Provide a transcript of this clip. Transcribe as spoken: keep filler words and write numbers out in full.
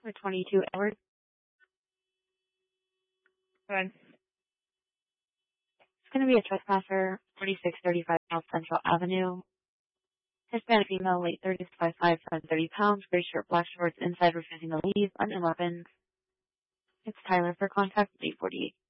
for twenty-two hours. Good. It's going to be a trespasser, forty-six thirty-five South Central Avenue. Hispanic female, late thirties, five five, thirty pounds, gray shirt, black shorts, inside refusing to leave, unknown weapons. It's Tyler for contact eight forty-eight.